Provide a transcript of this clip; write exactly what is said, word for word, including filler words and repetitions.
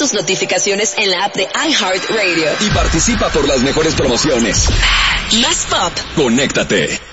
tus notificaciones en la app de iHeartRadio. Y participa por las mejores promociones. Más pop. Conéctate